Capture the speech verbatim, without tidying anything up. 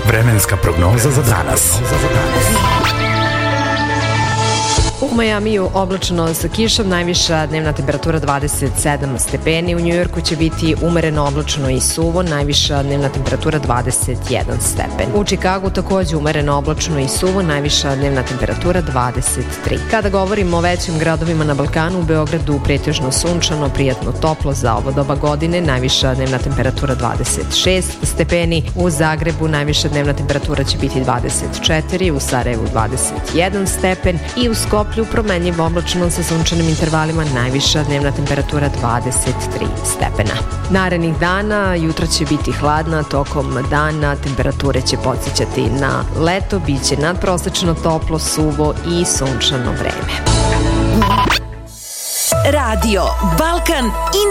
Vremenska prognoza za danas. U Majamiju oblačno sa kišom, najviša dnevna temperatura dvadeset sedam stepeni. U Njujorku će biti umereno oblačno i suvo, najviša dnevna temperatura dvadeset jedan stepen. U Čikagu takođe umereno oblačno i suvo, najviša dnevna temperatura dvadeset tri. Kada govorimo o većim gradovima na Balkanu, u Beogradu pretežno sunčano, prijatno toplo za ovo doba godine, najviša dnevna temperatura dvadeset šest stepeni. U Zagrebu najviša dnevna temperatura će biti dvadeset četiri, u Sarajevu dvadeset jedan stepen i u Skoplju promenljivo oblačno sa sunčanim intervalima, najviša dnevna temperatura dvadeset tri stepena. Narednih dana jutra će biti hladna, tokom dana temperature će podsjećati na leto, biće nadprosečno toplo, suvo i sunčano vreme. Radio Balkan